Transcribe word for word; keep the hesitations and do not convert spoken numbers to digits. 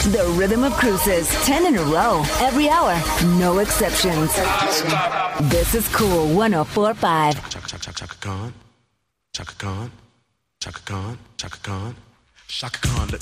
The Rhythm of Cruises. ten in a row. Every hour. No exceptions. This is Cool one oh four point five. Chaka, chaka, chaka Khan. Chaka Khan. Chaka Khan. Chaka Khan. Chaka Khan.